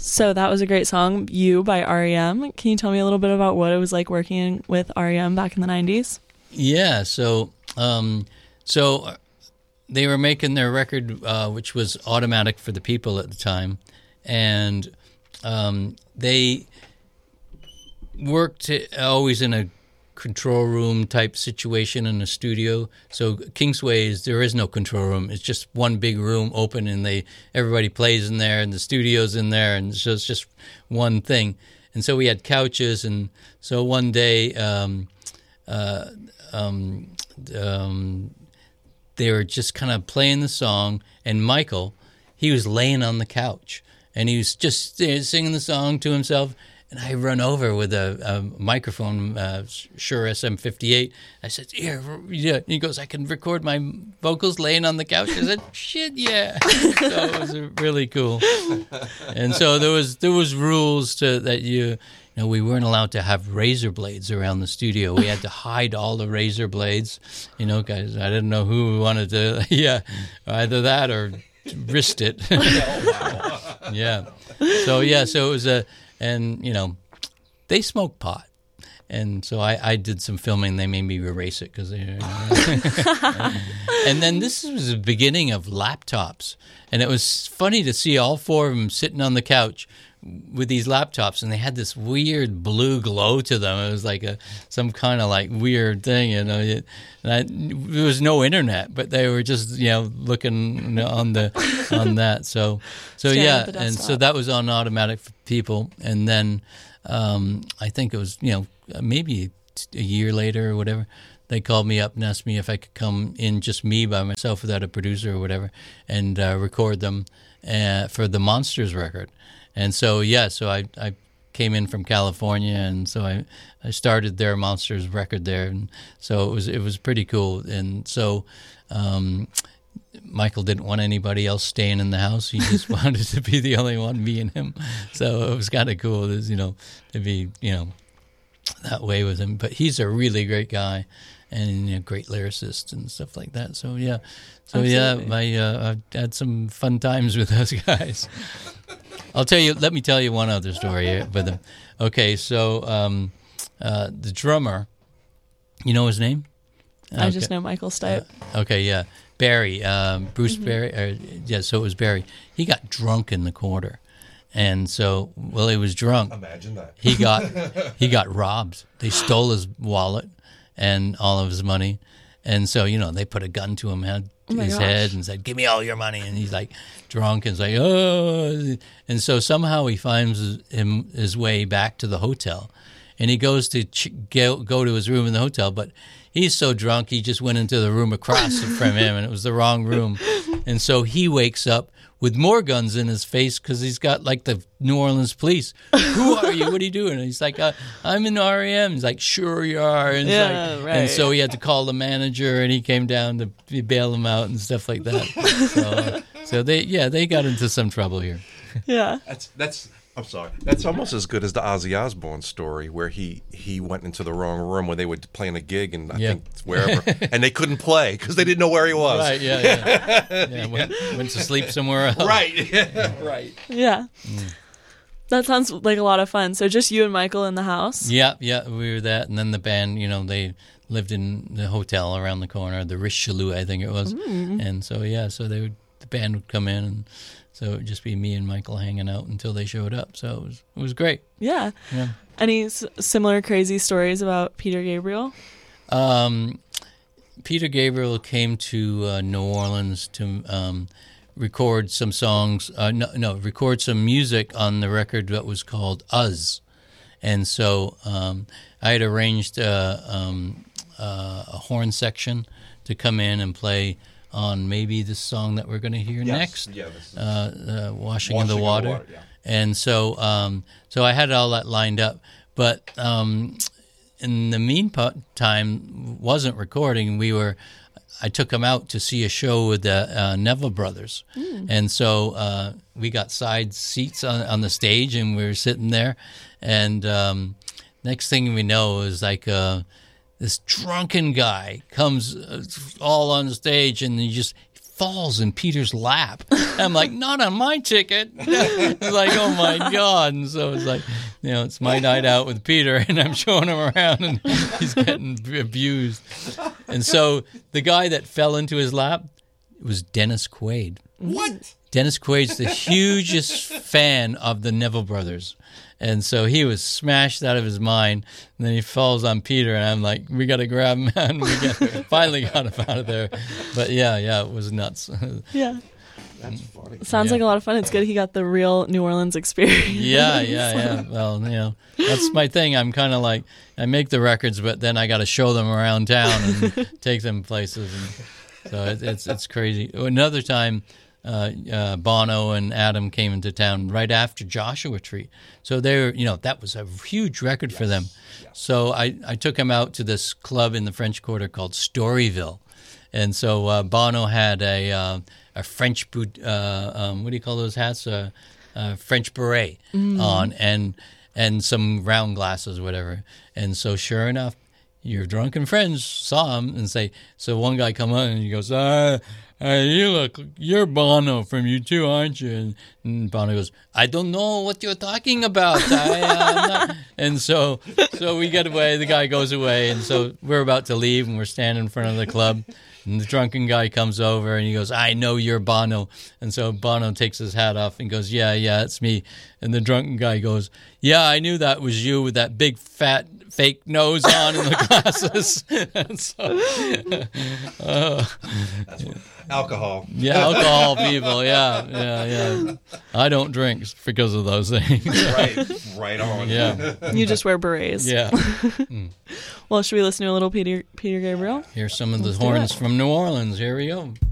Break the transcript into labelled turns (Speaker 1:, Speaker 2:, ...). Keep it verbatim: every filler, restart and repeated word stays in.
Speaker 1: So that was a great song, You by R E M. Can you tell me a little bit about what it was like working with R E M back in the nineties?
Speaker 2: Yeah, so um, so they were making their record, uh, which was Automatic for the People at the time, and um, they worked always in a control room type situation in a studio. So Kingsway is there is no control room. It's just one big room open, and they everybody plays in there, and the studio's in there, and so it's just one thing. And so we had couches, and so one day um, uh, um, um, they were just kind of playing the song, and Michael, he was laying on the couch, and he was just singing the song to himself. And I run over with a, a microphone, uh, Shure S M fifty-eight. I said, "Here, yeah." He goes, "I can record my vocals laying on the couch." I said, "Shit, yeah." So it was really cool. And so there was there was rules to that you, you know, we weren't allowed to have razor blades around the studio. We had to hide all the razor blades, you know, guys. I didn't know who wanted to, yeah, either that or wrist it. Yeah. So yeah, so it was a. And, you know, they smoke pot. And so I, I did some filming. They made me erase it. Cause they, you know. And then this was the beginning of laptops. And it was funny to see all four of them sitting on the couch with these laptops. And they had this weird blue glow to them. It was like a some kind of like weird thing, you know. It, and I, there was no internet, but they were just, you know, looking on the on that. So, so yeah. And so that was on Automatic for People. And then um, I think it was, you know, maybe a year later or whatever, they called me up and asked me if I could come in just me by myself without a producer or whatever and uh, record them uh, for the Monsters record. And so, yeah, so I, I came in from California, and so I, I started their Monsters record there. And so it was it was pretty cool. And so um, Michael didn't want anybody else staying in the house. He just wanted to be the only one, me and him. So it was kind of cool, you know, to be, you know, that way with him. But he's a really great guy and a great lyricist and stuff like that. So, yeah. So, Absolutely. yeah, my, uh, I've had some fun times with those guys. I'll tell you, let me tell you one other story with him. Okay, so um, uh, the drummer, you know his name?
Speaker 1: I okay. just know Michael Stipe.
Speaker 2: Uh, okay, yeah. Barry, um, Bruce mm-hmm. Barry. Or, yeah, so it was Barry. He got drunk in the corner. And so, well, he was drunk.
Speaker 3: Imagine that.
Speaker 2: He got he got robbed. They stole his wallet and all of his money. And so, you know, they put a gun to him, had
Speaker 1: oh
Speaker 2: his
Speaker 1: gosh.
Speaker 2: head, and said, "Give me all your money." And he's like drunk and he's like, "Oh." And so somehow he finds his, him his way back to the hotel. And he goes to ch- go, go to his room in the hotel, but he's so drunk he just went into the room across from him, and it was the wrong room. And so he wakes up with more guns in his face because he's got like the New Orleans police. "Who are you? What are you doing?" And he's like, uh, "I'm in R E M." He's like, "Sure you are." And,
Speaker 1: yeah,
Speaker 2: like,
Speaker 1: right.
Speaker 2: and so he had to call the manager, and he came down to bail him out and stuff like that. So, uh, so they, yeah, they got into some trouble here.
Speaker 1: Yeah,
Speaker 3: that's that's. I'm sorry. That's almost as good as the Ozzy Osbourne story, where he, he went into the wrong room when they were playing a gig, and I
Speaker 2: yeah.
Speaker 3: think wherever, and they couldn't play because they didn't know where he was.
Speaker 2: Right? Yeah, yeah. yeah went, went to sleep somewhere else.
Speaker 3: Right. Yeah. Right.
Speaker 1: Yeah. Mm. That sounds like a lot of fun. So just you and Michael in the house?
Speaker 2: Yeah, yeah, we were that, and then the band, you know, they lived in the hotel around the corner, the Richelieu, I think it was, mm. and so yeah, so they would, the band would come in and. So it would just be me and Michael hanging out until they showed up. So it was it was great.
Speaker 1: Yeah.
Speaker 2: Yeah.
Speaker 1: Any s- similar crazy stories about Peter Gabriel?
Speaker 2: Um, Peter Gabriel came to uh, New Orleans to um, record some songs. Uh, no, no, record some music on the record that was called Us. And so um, I had arranged uh, um, uh, a horn section to come in and play on maybe the song that we're going to hear
Speaker 3: yes.
Speaker 2: next,
Speaker 3: yeah, this is
Speaker 2: uh, uh, Washing,
Speaker 3: Washing
Speaker 2: in the Water.
Speaker 3: In the water yeah.
Speaker 2: And so um, so I had all that lined up. But um, in the meantime, wasn't recording. We were, I took him out to see a show with the uh, Neville Brothers. Mm. And so uh, we got side seats on, on the stage, and we were sitting there. And um, next thing we know is like... Uh, This drunken guy comes all on the stage, and he just falls in Peter's lap. I'm like, not on my ticket. It's like, oh my God. And so it's like, you know, it's my night out with Peter, and I'm showing him around, and he's getting abused. And so the guy that fell into his lap was Dennis Quaid.
Speaker 3: What?
Speaker 2: Dennis Quaid's the hugest fan of the Neville brothers. And so he was smashed out of his mind. And then he falls on Peter, and I'm like, we got to grab him. And we got, finally got him out of there. But yeah, yeah, it was nuts.
Speaker 1: Yeah.
Speaker 3: That's funny.
Speaker 1: Sounds
Speaker 2: Yeah.
Speaker 1: like a lot of fun. It's good he got the real New Orleans experience.
Speaker 2: Yeah, yeah, yeah. Well, you know, that's my thing. I'm kind of like, I make the records, but then I got to show them around town and take them places. And so it, it's it's crazy. Another time, uh, uh, Bono and Adam came into town right after Joshua Tree. So they were, you know, that was a huge record yes. for them. Yes. So I, I took them out to this club in the French Quarter called Storyville. And so uh, Bono had a uh, a French boot, uh, um, what do you call those hats? Uh, uh, French beret mm. on, and and some round glasses, whatever. And so sure enough, your drunken friends saw him and say. So one guy come on and he goes, "Ah, uh, you look, you're Bono from U two, aren't you?" And, and Bono goes, "I don't know what you're talking about." I, uh, not. And so so we get away. The guy goes away, and so we're about to leave, and we're standing in front of the club. And the drunken guy comes over and he goes, "I know you're Bono." And so Bono takes his hat off and goes, "Yeah, yeah, it's me." And the drunken guy goes, "Yeah, I knew that was you with that big fat fake nose on and the glasses." And so, uh,
Speaker 3: That's what, alcohol.
Speaker 2: Yeah, alcohol people. Yeah, yeah, yeah. I don't drink because of those things.
Speaker 3: Right, right on.
Speaker 2: Yeah.
Speaker 1: You just wear berets.
Speaker 2: Yeah.
Speaker 1: Well, should we listen to a little Peter Peter Gabriel?
Speaker 2: Here's some of the
Speaker 1: Let's do
Speaker 2: horns
Speaker 1: it.
Speaker 2: from New Orleans. Here we go.